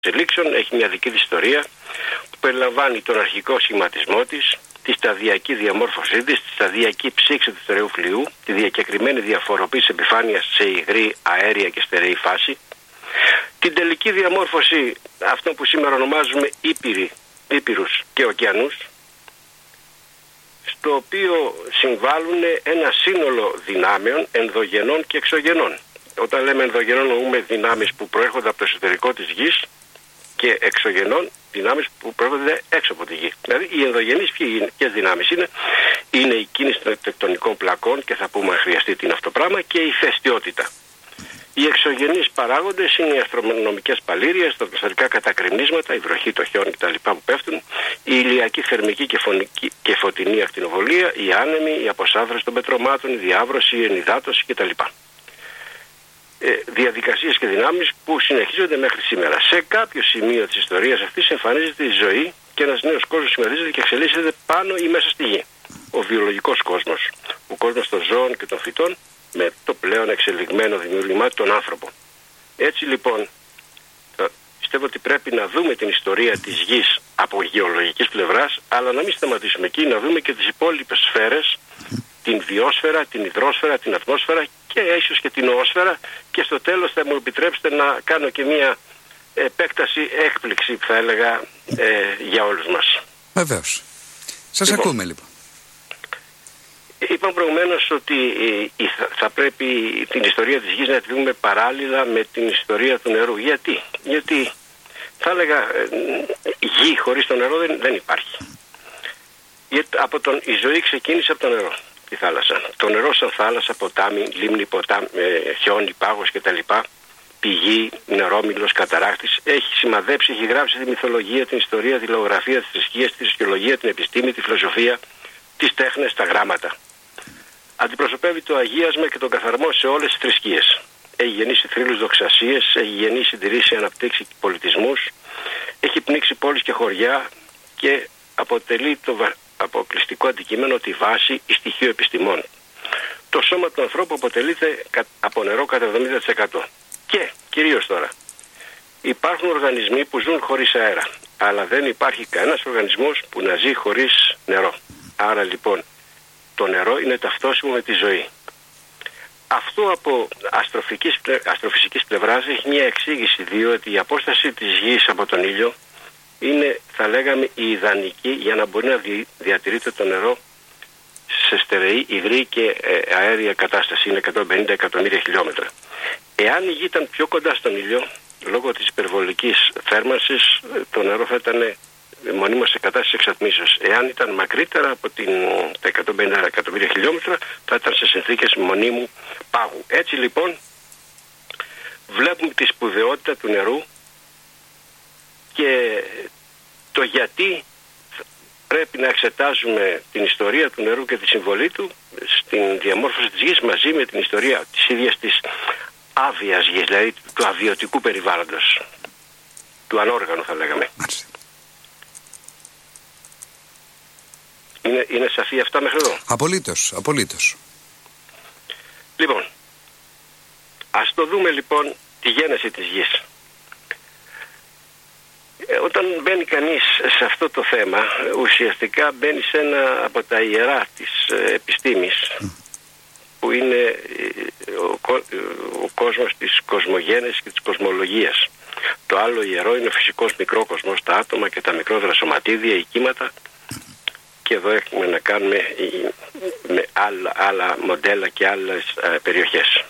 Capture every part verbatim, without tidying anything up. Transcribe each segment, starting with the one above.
εξελίξεων, έχει μια δική της ιστορία που περιλαμβάνει τον αρχικό σχηματισμό της, τη σταδιακή διαμόρφωσή της, τη σταδιακή ψήξη του στερεού φλοιού, τη διακεκριμένη διαφοροποίηση επιφάνειας σε υγρή, αέρια και στερεή φάση, την τελική διαμόρφωση αυτών που σήμερα ονομάζουμε ήπειροι, ήπειρους και ωκεανούς, στο οποίο συμβάλλουν ένα σύνολο δυνάμεων ενδογενών και εξωγενών. Όταν λέμε ενδογενών εννοούμε δυνάμεις που προέρχονται από το εσωτερικό της γης και εξωγενών δυνάμεις που προέρχονται έξω από τη γη. Δηλαδή οι ενδογενείς ποιες δυνάμεις είναι? Είναι η κίνηση των τεκτονικών πλακών, και θα πούμε αν χρειαστεί τι είναι αυτό το πράγμα, και η ηφαιστειότητα. Οι εξωγενείς παράγοντες είναι οι αστρονομικές παλήριες, τα ατμοσφαιρικά κατακρημνίσματα, η βροχή, το χιόνι κτλ. Που πέφτουν, η ηλιακή θερμική και, φωνική και φωτεινή ακτινοβολία, οι άνεμοι, η αποσάφρεση των πετρωμάτων, η διάβρωση, η ενυδάτωση κτλ. Ε, διαδικασίες και δυνάμεις που συνεχίζονται μέχρι σήμερα. Σε κάποιο σημείο της ιστορίας αυτής εμφανίζεται η ζωή και ένας νέος κόσμος συμμερίζεται και εξελίσσεται πάνω ή μέσα στη γη. Ο βιολογικός κόσμος, ο κόσμος των ζώων και των φυτών, με το πλέον εξελιγμένο δημιουργημά τον άνθρωπο. Έτσι λοιπόν, πιστεύω ότι πρέπει να δούμε την ιστορία της γης από γεωλογικής πλευράς, αλλά να μην σταματήσουμε εκεί, να δούμε και τις υπόλοιπες σφαίρες, την βιόσφαιρα, την υδρόσφαιρα, την ατμόσφαιρα και ίσως και την οόσφαιρα, και στο τέλος θα μου επιτρέψετε να κάνω και μια επέκταση, έκπληξη που θα έλεγα ε, για όλους μας. Βεβαίως. Σας λοιπόν, ακούμε λοιπόν. Είπαμε προηγουμένως ότι ε, θα, θα πρέπει την ιστορία της γης να τη δούμε παράλληλα με την ιστορία του νερού. Γιατί? Γιατί θα έλεγα ε, γη χωρίς το νερό δεν, δεν υπάρχει. Γιατί από τον, η ζωή ξεκίνησε από το νερό, τη θάλασσα. Το νερό σαν θάλασσα, ποτάμι, λίμνη, ποτάμι, ε, χιόνι, πάγος κτλ. Πηγή, νερόμυλος, καταράχτης, έχει σημαδέψει, έχει γράψει τη μυθολογία, την ιστορία, τη λογογραφία, τη θρησκεία, τη αρχαιολογία, την επιστήμη, τη φιλοσοφία, τις τέχνες, τα γράμματα. Αντιπροσωπεύει το αγίασμα και τον καθαρμό σε όλες τις θρησκείες. Έχει γεννήσει θρύλους δοξασίες, έχει γεννήσει, συντηρήσει, αναπτύξει πολιτισμούς, έχει πνίξει πόλεις και χωριά και αποτελεί το αποκλειστικό αντικείμενο τη βάση ή στοιχείο επιστημών. Το σώμα του ανθρώπου αποτελείται από νερό κατά εβδομήντα τοις εκατό. Και κυρίως τώρα, υπάρχουν οργανισμοί που ζουν χωρίς αέρα, αλλά δεν υπάρχει κανένας οργανισμός που να ζει χωρίς νερό. Άρα λοιπόν το νερό είναι ταυτόσιμο με τη ζωή. Αυτό από αστροφυσικής, αστροφυσικής πλευράς έχει μια εξήγηση, διότι η απόσταση της γης από τον ήλιο είναι, θα λέγαμε, η ιδανική για να μπορεί να δι, διατηρείται το νερό σε στερεή, υγρή και ε, αέρια κατάσταση. Είναι εκατόν πενήντα εκατομμύρια χιλιόμετρα. Εάν η γη ήταν πιο κοντά στον ήλιο, λόγω της υπερβολικής θέρμανσης, το νερό θα ήταν μονίμως σε κατάσταση εξατμίσεως. Εάν ήταν μακρύτερα από την, τα εκατόν πενήντα εκατομμύρια χιλιόμετρα, θα ήταν σε συνθήκες μονίμου πάγου. Έτσι λοιπόν βλέπουμε τη σπουδαιότητα του νερού και το γιατί πρέπει να εξετάζουμε την ιστορία του νερού και τη συμβολή του στην διαμόρφωση της γης μαζί με την ιστορία της ίδιας της άβιας γης, δηλαδή του αβιωτικού περιβάλλοντος, του ανόργανου θα λέγαμε. Είναι, είναι σαφή αυτά μέχρι εδώ? Απολύτως, απολύτως. Λοιπόν, ας το δούμε λοιπόν τη γένεση της γης. Ε, όταν μπαίνει κανείς σε αυτό το θέμα, ουσιαστικά μπαίνει σε ένα από τα ιερά της ε, επιστήμης, που είναι ε, ο, ο κόσμος της κοσμογένεσης και της κοσμολογίας. Το άλλο ιερό είναι ο φυσικός μικρόκοσμος, τα άτομα και τα μικρότερα σωματίδια, οι κύματα. Και εδώ έχουμε να κάνουμε με άλλα, άλλα μοντέλα και άλλες ε, περιοχές.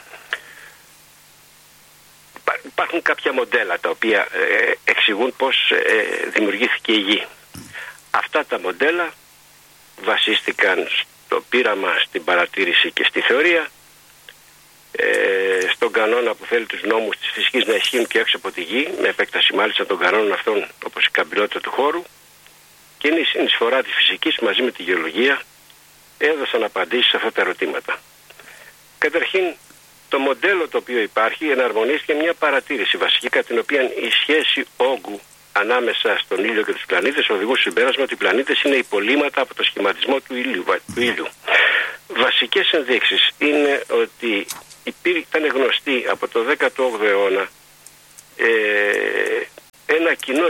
Υπάρχουν κάποια μοντέλα τα οποία ε, εξηγούν πώς ε, δημιουργήθηκε η γη. Αυτά τα μοντέλα βασίστηκαν στο πείραμα, στην παρατήρηση και στη θεωρία, ε, στον κανόνα που θέλει τους νόμους της φυσικής να ισχύουν και έξω από τη γη, με επέκταση μάλιστα των κανόνων αυτών όπως η καμπυλότητα του χώρου, και είναι η συνεισφορά της φυσικής μαζί με τη γεωλογία έδωσαν απαντήσεις σε αυτά τα ερωτήματα. Καταρχήν, το μοντέλο το οποίο υπάρχει εναρμονίστηκε μια παρατήρηση βασική, κατά την οποία η σχέση όγκου ανάμεσα στον ήλιο και τους πλανήτες οδηγούσε στο συμπέρασμα ότι οι πλανήτες είναι υπολείμματα από το σχηματισμό του ήλιου. Του ήλιου. Βασικές ενδείξεις είναι ότι υπήρχε, ήταν γνωστή από το δέκατο όγδοο αιώνα ε,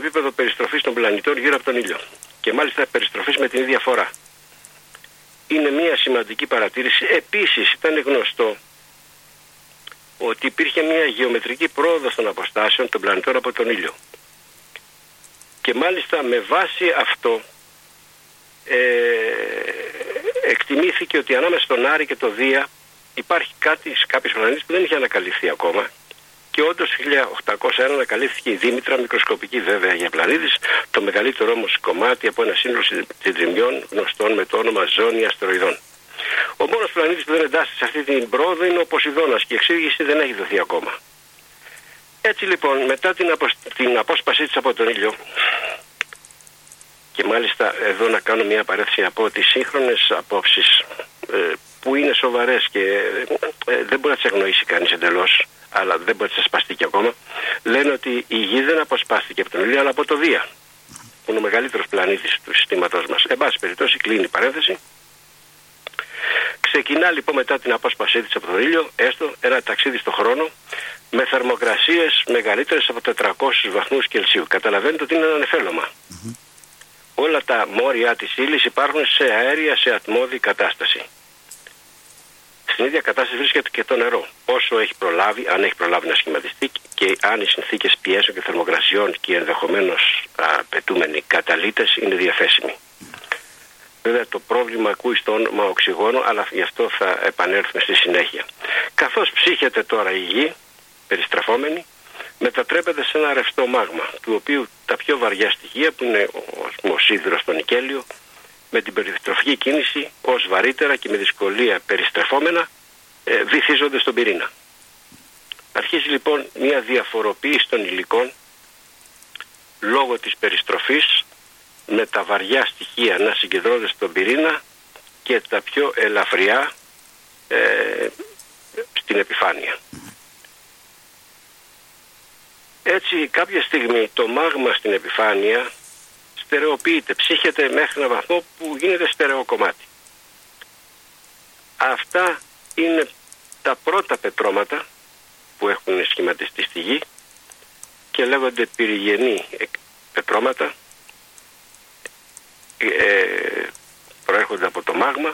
επίπεδο περιστροφής των πλανητών γύρω από τον ήλιο. Και μάλιστα περιστροφής με την ίδια φορά. Είναι μια σημαντική παρατήρηση. Επίσης ήταν γνωστό ότι υπήρχε μια γεωμετρική πρόοδος των αποστάσεων των πλανητών από τον ήλιο. Και μάλιστα με βάση αυτό ε, εκτιμήθηκε ότι ανάμεσα στον Άρη και το Δία υπάρχει κάτι, κάποιος πλανήτης που δεν είχε ανακαλυφθεί ακόμα. Και όντως το χίλια οκτακόσια ένα ανακαλύφθηκε η Δήμητρα, μικροσκοπική βέβαια για πλανήτης, το μεγαλύτερο όμως κομμάτι από ένα σύνολο συντριμμιών γνωστών με το όνομα ζώνη αστεροειδών. Ο μόνος πλανήτης που δεν εντάσσεται σε αυτή την πρόοδο είναι ο Ποσειδώνας και η εξήγηση δεν έχει δοθεί ακόμα. Έτσι λοιπόν, μετά την, αποσ... την απόσπασή της από τον ήλιο, και μάλιστα εδώ να κάνω μια παρέθεση από τις σύγχρονες απόψεις ε, που είναι σοβαρές και ε, δεν μπορεί να τις αγνοήσει κανείς εντελώς, αλλά δεν μπορεί να τις ασπαστεί και ακόμα, λένε ότι η Γη δεν αποσπάστηκε από τον ήλιο αλλά από το Δία, που είναι ο μεγαλύτερος πλανήτης του συστήματός μας. Εν πάση περιπτώσει, κλείνει η παρένθεση. Ξεκινά λοιπόν μετά την απόσπασή της από τον ήλιο, έστω ένα ταξίδι στον χρόνο, με θερμοκρασίες μεγαλύτερες από τετρακόσιους βαθμούς Κελσίου. Καταλαβαίνετε ότι είναι ένα νεφέλωμα. Mm-hmm. Όλα τα μόρια της ύλης υπάρχουν σε αέρια, σε ατμώδη κατάσταση. Στην ίδια κατάσταση βρίσκεται και το νερό. Όσο έχει προλάβει, αν έχει προλάβει να σχηματιστεί και αν οι συνθήκες πιέσεων και θερμοκρασιών και ενδεχομένως απαιτούμενοι καταλύτες είναι διαθέσιμοι. Βέβαια το πρόβλημα ακούει στο όνομα οξυγόνο, αλλά γι' αυτό θα επανέλθουμε στη συνέχεια. Καθώς ψύχεται τώρα η Γη, περιστραφόμενη, μετατρέπεται σε ένα ρευστό μάγμα, του οποίου τα πιο βαριά στοιχεία, που είναι ο σίδηρος στο νικέλιο, με την περιστροφική κίνηση ως βαρύτερα και με δυσκολία περιστρεφόμενα, ε, βυθίζονται στον πυρήνα. Αρχίζει λοιπόν μια διαφοροποίηση των υλικών λόγω της περιστροφής, με τα βαριά στοιχεία να συγκεντρώνονται στον πυρήνα και τα πιο ελαφριά ε, στην επιφάνεια. Έτσι κάποια στιγμή το μάγμα στην επιφάνεια στερεοποιείται, ψύχεται μέχρι έναν βαθμό που γίνεται στερεοκομμάτι. Αυτά είναι τα πρώτα πετρώματα που έχουν σχηματιστεί στη Γη και λέγονται πυρηγενή πετρώματα. Ε, προέρχονται από το μάγμα.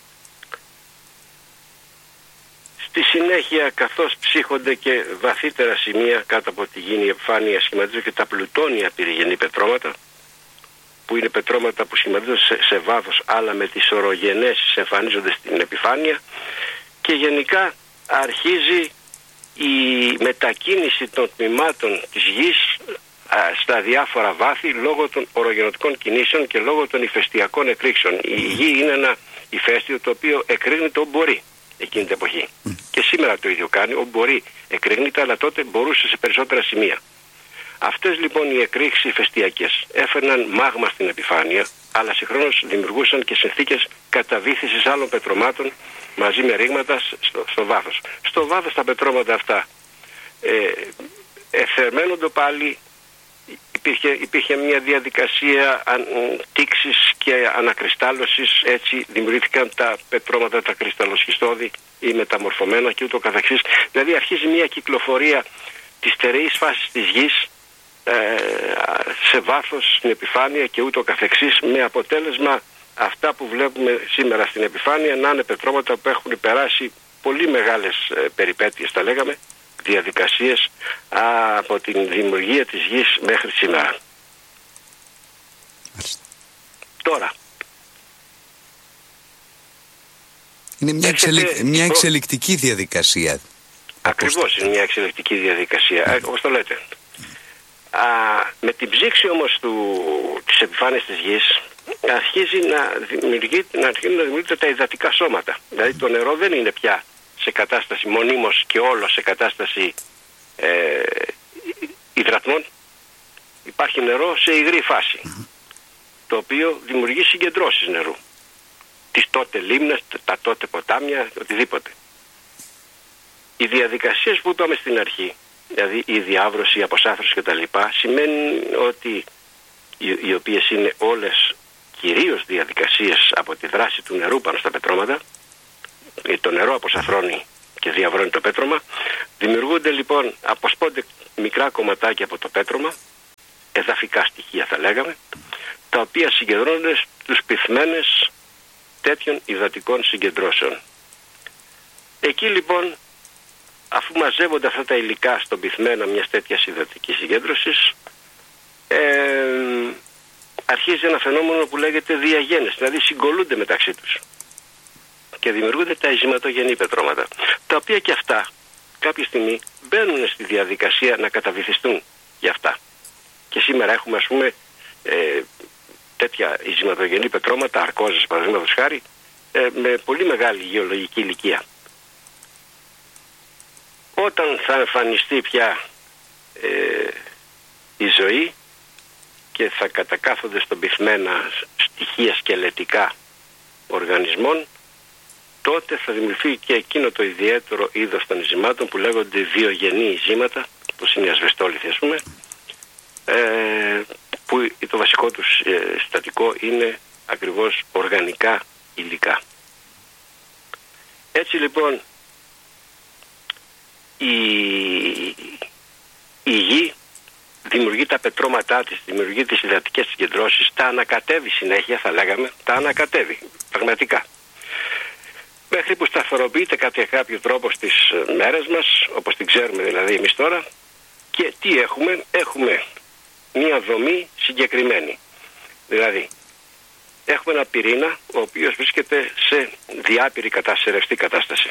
Στη συνέχεια, καθώς ψύχονται και βαθύτερα σημεία κάτω από τη γήινη επιφάνεια, σχηματίζονται και τα πλουτόνια πυρηγενή πετρώματα, που είναι πετρώματα που σχηματίζονται σε, σε βάθος, αλλά με τις ορογενέσεις εμφανίζονται στην επιφάνεια, και γενικά αρχίζει η μετακίνηση των τμήματων της Γης στα διάφορα βάθη λόγω των ορογενωτικών κινήσεων και λόγω των ηφαιστειακών εκρήξεων. Η Γη είναι ένα ηφαίστειο το οποίο εκρήγνεται όπου μπορεί εκείνη την εποχή. Mm. Και σήμερα το ίδιο κάνει, όπου μπορεί εκρήγνεται, αλλά τότε μπορούσε σε περισσότερα σημεία. Αυτές λοιπόν οι εκρήξεις ηφαιστειακές έφερναν μάγμα στην επιφάνεια, αλλά συγχρόνως δημιουργούσαν και συνθήκες καταβύθισης άλλων πετρωμάτων μαζί με ρήγματα στο, στο βάθος. Στο βάθος τα πετρώματα αυτά ε, εθερμαίνονται πάλι. Υπήρχε, υπήρχε μια διαδικασία τήξης και ανακριστάλλωσης, έτσι δημιουργήθηκαν τα πετρώματα, τα κρυσταλλοσχιστώδη ή μεταμορφωμένα και ούτω καθεξής. Δηλαδή αρχίζει μια κυκλοφορία της στερεής φάσης της Γης ε, σε βάθος, στην επιφάνεια και ούτω καθεξής, με αποτέλεσμα αυτά που βλέπουμε σήμερα στην επιφάνεια να είναι πετρώματα που έχουν περάσει πολύ μεγάλες ε, περιπέτειες, τα λέγαμε, διαδικασίες α, από την δημιουργία της Γης μέχρι σήμερα. Μάλιστα. Τώρα είναι μια, εξελικ... μια εξελικτική διαδικασία. Ακριβώς, είναι μια εξελικτική διαδικασία, mm. όπως το λέτε. Α, με την ψήξη όμως του, της επιφάνειας της Γης αρχίζει να, δημιουργεί, να αρχίζουν να δημιουργούνται τα υδατικά σώματα. Δηλαδή το νερό δεν είναι πια σε κατάσταση μονίμως και όλο σε κατάσταση ε, υδρατμών. Υπάρχει νερό σε υγρή φάση, mm-hmm. το οποίο δημιουργεί συγκεντρώσεις νερού. Τις τότε λίμνες, τα τότε ποτάμια, οτιδήποτε. Οι διαδικασίες που είπαμε στην αρχή, δηλαδή η διάβρωση, η αποσάφρωση κτλ, σημαίνει ότι οι, οι οποίες είναι όλες κυρίως διαδικασίες από τη δράση του νερού πάνω στα πετρώματα, το νερό αποσαφρώνει και διαβρώνει το πέτρωμα, δημιουργούνται λοιπόν, αποσπώνται μικρά κομματάκια από το πέτρωμα, εδαφικά στοιχεία θα λέγαμε, τα οποία συγκεντρώνονται στους πυθμένες τέτοιων υδατικών συγκεντρώσεων. Εκεί λοιπόν, αφού μαζεύονται αυτά τα υλικά στον πυθμένα μιας τέτοιας υδατικής συγκέντρωσης, ε, αρχίζει ένα φαινόμενο που λέγεται διαγένεση, δηλαδή συγκολούνται μεταξύ τους και δημιουργούνται τα ειζηματογενή πετρώματα, τα οποία και αυτά κάποια στιγμή μπαίνουν στη διαδικασία να καταβυθιστούν για αυτά. Και σήμερα έχουμε, ας πούμε, ε, τέτοια ειζηματογενή πετρώματα, αρκώζες παραδείγματος χάρη, ε, με πολύ μεγάλη γεωλογική ηλικία. Όταν θα εμφανιστεί πια ε, η ζωή και θα κατακάθονται στον πυθμένα στοιχεία σκελετικά οργανισμών, τότε θα δημιουργηθεί και εκείνο το ιδιαίτερο είδος των ειζημάτων που λέγονται διογενή ειζήματα, όπως είναι οι ασβεστόλιθοι, ας πούμε, ε, που το βασικό τους ε, συστατικό είναι ακριβώς οργανικά υλικά. Έτσι λοιπόν η, η γη δημιουργεί τα πετρώματά της, δημιουργεί τις υδατικές συγκεντρώσεις, τα ανακατεύει συνέχεια, θα λέγαμε, τα ανακατεύει πραγματικά, μέχρι που σταθεροποιείται κατά κάποιο τρόπο στις μέρες μας, όπως την ξέρουμε δηλαδή εμείς τώρα. Και τι έχουμε? Έχουμε μία δομή συγκεκριμένη. Δηλαδή, έχουμε ένα πυρήνα ο οποίος βρίσκεται σε διάπειρη κατάσταση, σε ρευστή κατάσταση.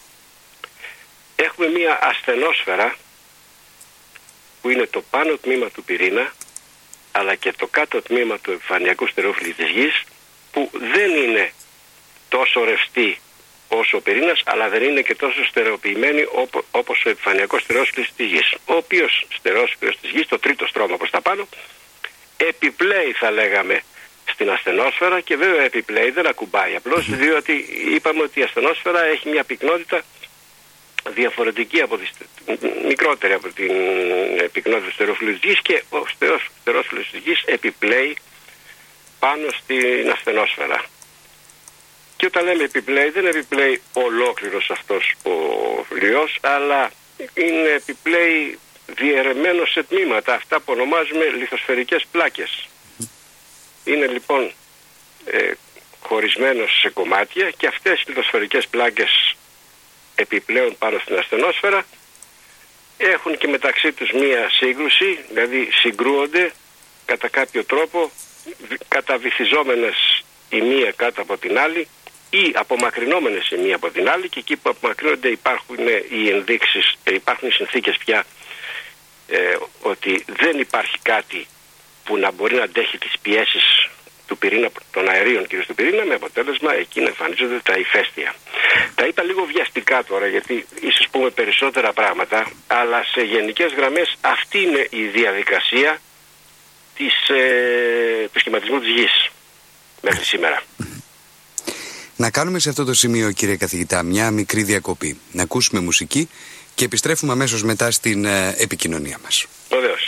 Έχουμε μία ασθενόσφαιρα που είναι το πάνω τμήμα του πυρήνα, αλλά και το κάτω τμήμα του επιφανειακού στερεόφυλλου της γης, που δεν είναι τόσο ρευστή όσο ο πυρήνας, αλλά δεν είναι και τόσο στερεοποιημένη όπως ο επιφανειακός στερεόσφυλλος της γης. Ο οποίος στερεόσφυλλος της γης, το τρίτο στρώμα προς τα πάνω, επιπλέει, θα λέγαμε, στην ασθενόσφαιρα, και βέβαια επιπλέει, δεν ακουμπάει απλώς, διότι είπαμε ότι η ασθενόσφαιρα έχει μια πυκνότητα διαφορετική από τη, μικρότερη από την πυκνότητα του στερεόφυλλου της γης, και ο στερεόσφυλλος της γης επιπλέει πάνω στην ασθενόσφαιρα. Και όταν λέμε επιπλέει, δεν επιπλέει ολόκληρος αυτός ο φλοιός, αλλά είναι επιπλέει διαιρεμένο σε τμήματα, αυτά που ονομάζουμε λιθοσφαιρικές πλάκες. Είναι λοιπόν ε, χωρισμένος σε κομμάτια, και αυτές οι λιθοσφαιρικές πλάκες επιπλέον πάνω στην ασθενόσφαιρα έχουν και μεταξύ τους μία σύγκρουση, δηλαδή συγκρούονται κατά κάποιο τρόπο, καταβυθιζόμενες η μία κάτω από την άλλη ή απομακρυνόμενες η μία από την άλλη, και εκεί που απομακρύνονται υπάρχουν οι ενδείξεις, υπάρχουν οι συνθήκες πια ε, ότι δεν υπάρχει κάτι που να μπορεί να αντέχει τις πιέσεις του πυρήνα, των αερίων κυρίως του πυρήνα, με αποτέλεσμα εκεί να εμφανίζονται τα ηφαίστεια. Τα είπα λίγο βιαστικά τώρα, γιατί ίσως πούμε περισσότερα πράγματα, αλλά σε γενικές γραμμές αυτή είναι η διαδικασία της, ε, του σχηματισμού της γης μέχρι σήμερα. Να κάνουμε σε αυτό το σημείο, κύριε καθηγητά, μια μικρή διακοπή. Να ακούσουμε μουσική και επιστρέφουμε αμέσως μετά στην ε, επικοινωνία μας. Βεβαίως.